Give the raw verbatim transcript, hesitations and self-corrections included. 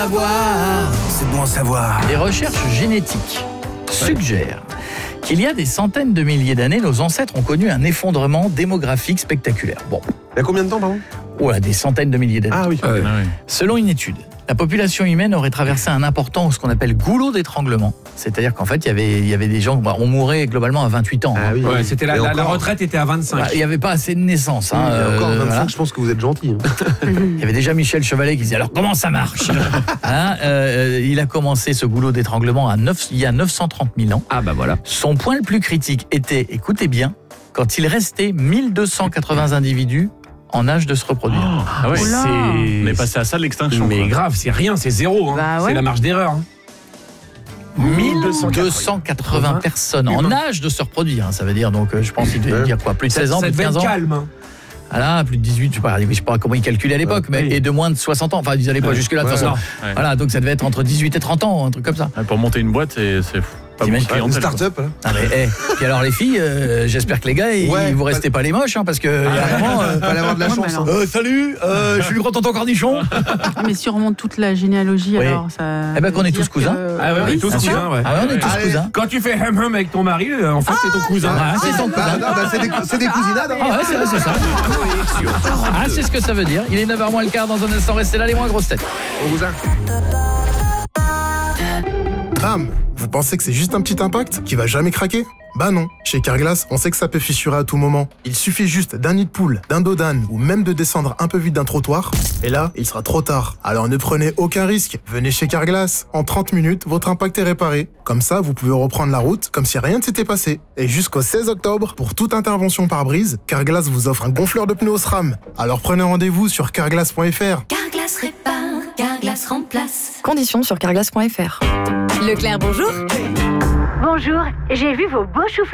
Savoir. C'est bon à savoir. Les recherches génétiques suggèrent qu'il y a des centaines de milliers d'années, nos ancêtres ont connu un effondrement démographique spectaculaire. Bon, Il y a combien de temps, pardon voilà, des centaines de milliers d'années. Ah oui. Ouais. Selon une étude, la population humaine aurait traversé un important, ce qu'on appelle goulot d'étranglement. C'est-à-dire qu'en fait, il y avait, il y avait des gens, bah, on mourait globalement à vingt-huit ans. Ah hein. oui. Ouais, c'était la, Et la, la encore. retraite était à vingt-cinq. Bah, il n'y avait pas assez de naissances. Hein, Et euh, encore, vingt-cinq, voilà. je pense que vous êtes gentil. hein. Il y avait déjà Michel Chevalet qui disait alors comment ça marche hein, euh, Il a commencé ce goulot d'étranglement à neuf, il y a neuf cent trente mille ans. Ah bah voilà. Son point le plus critique était, écoutez bien, quand il restait mille deux cent quatre-vingts individus en âge de se reproduire. Ah ouais, Oula. on est passé à ça de l'extinction. Mais quoi. grave, c'est rien, c'est zéro. Hein. Bah ouais. C'est la marge d'erreur. Hein. mille deux cent quatre-vingts personnes en âge de se reproduire. hein, Ça veut dire, donc, euh, je pense qu'il devait Ouais. dire quoi, plus de seize ans, ça plus de devait quinze être ans. calme. Hein. Ah là, plus de dix-huit, je sais pas, je sais pas comment ils calculaient à l'époque, mais oui. et de moins de soixante ans. Enfin, ils allaient pas Ouais. jusque-là de toute Ouais, façon. ouais. Voilà, donc ça devait être entre dix-huit et trente ans, un truc comme ça. Ouais, pour monter une boîte, c'est c'est pas T'imagines beaucoup de Une clientèle, quoi. start-up, là. Ah mais, eh, puis alors les filles, euh, j'espère que les gars, ils, Ouais, vous pas- restez pas les moches, hein, parce que il y a un moment, euh, Fallait avoir de la Ouais, chance. mais hein. alors- euh, salut, euh, je suis le grand tonton Cornichon. Ah, mais si on remonte toute la généalogie, Oui. alors ça. Eh ben, qu'on veut est dire tous cousins. que- Ah ouais, on est oui, tous c'est cousins, ça. ouais. Ah ouais, on est tous Allez. cousins. Quand tu fais hum hum avec ton mari, euh, en fait, c'est ton cousin. Ah, c'est ton cousin. Bah, non, bah, c'est des, c'est des cousinades. hein. Ah ouais, c'est vrai, c'est ça. Ah, c'est ce que ça veut dire. Il est neuf heures moins le quart, dans un instant, restez là, les moins grosses têtes. Au cousin. Bam! Vous pensez que c'est juste un petit impact qui va jamais craquer? Bah non. Chez Carglass, on sait que ça peut fissurer à tout moment. Il suffit juste d'un nid de poule, d'un dos d'âne ou même de descendre un peu vite d'un trottoir. Et là, il sera trop tard. Alors ne prenez aucun risque. Venez chez Carglass. En trente minutes, votre impact est réparé. Comme ça, vous pouvez reprendre la route comme si rien ne s'était passé. Et jusqu'au seize octobre, pour toute intervention par brise, Carglass vous offre un gonfleur de pneus SRAM. Alors prenez rendez-vous sur carglass point f r. Carglass répare, Carglass remplace. Conditions sur carglass point f r. Leclerc, bonjour. Bonjour, j'ai vu vos beaux choux